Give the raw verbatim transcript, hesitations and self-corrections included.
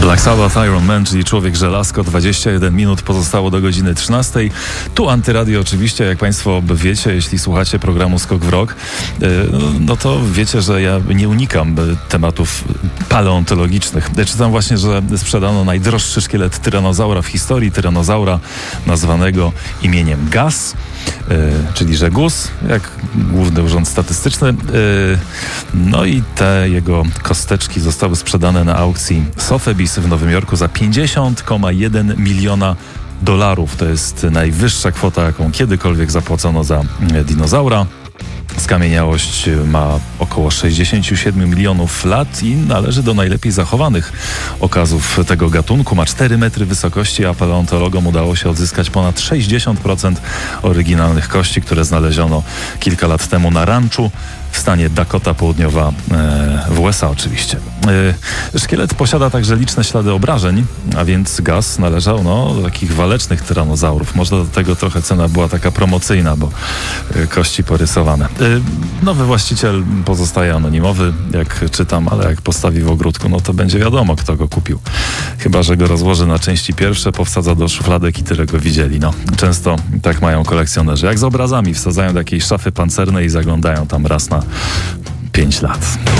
Black Sabbath, Iron Man, czyli Człowiek Żelazko. dwadzieścia jeden minut pozostało do godziny trzynastej. Tu Antyradio oczywiście, jak Państwo wiecie, jeśli słuchacie programu Skok w Rok, no to wiecie, że ja nie unikam tematów paleontologicznych. Czytam właśnie, że sprzedano najdroższy szkielet tyranozaura w historii, tyranozaura nazwanego imieniem Gus, czyli że Gus, jak Główny Urząd Statystyczny. No i te jego kosteczki zostały sprzedane na aukcji Sotheby's w Nowym Jorku za pięćdziesiąt przecinek jeden miliona dolarów. To jest najwyższa kwota, jaką kiedykolwiek zapłacono za dinozaura. Skamieniałość ma około sześćdziesiąt siedem milionów lat i należy do najlepiej zachowanych okazów tego gatunku. Ma cztery metry wysokości, a paleontologom udało się odzyskać ponad sześćdziesiąt procent oryginalnych kości, które znaleziono kilka lat temu na ranczu w stanie Dakota Południowa e, w U S A oczywiście. E, szkielet posiada także liczne ślady obrażeń, a więc Gus należał no, do takich walecznych tyranozaurów. Może do tego trochę cena była taka promocyjna, bo e, kości porysowane. E, nowy właściciel pozostaje anonimowy, jak czytam, ale jak postawi w ogródku, no to będzie wiadomo, kto go kupił. Chyba że go rozłoży na części pierwsze, powsadza do szufladek i tyle go widzieli. No, często tak mają kolekcjonerzy. Jak z obrazami, wsadzają do jakiejś szafy pancernej i zaglądają tam raz na pięć lat.